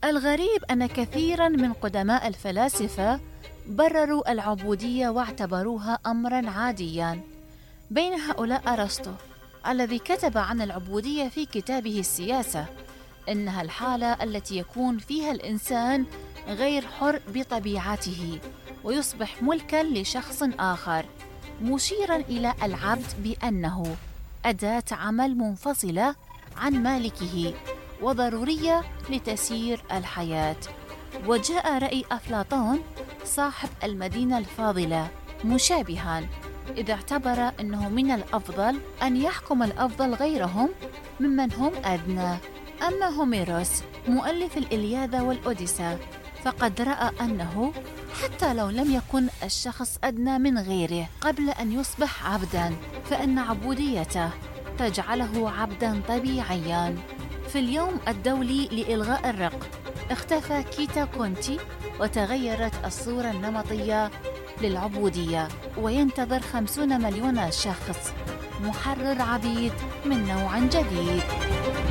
الغريب أن كثيراً من قدماء الفلاسفة برروا العبودية واعتبروها أمراً عادياً. بين هؤلاء أرسطو الذي كتب عن العبودية في كتابه السياسة إنها الحالة التي يكون فيها الإنسان غير حر بطبيعته ويصبح ملكاً لشخص آخر، مشيراً إلى العبد بأنه أداة عمل منفصلة عن مالكه وضرورية لتسيير الحياة. وجاء رأي أفلاطون صاحب المدينة الفاضلة مشابهاً، إذا اعتبر أنه من الأفضل أن يحكم الأفضل غيرهم ممن هم أدنى. أما هوميروس مؤلف الإلياذة والأوديسا فقد رأى أنه حتى لو لم يكن الشخص أدنى من غيره قبل أن يصبح عبداً، فإن عبوديته تجعله عبداً طبيعياً. في اليوم الدولي لإلغاء الرق اختفى كيتا كونتي وتغيرت الصورة النمطية للعبودية، وينتظر 50 مليون شخص محرر عبيد من نوع جديد.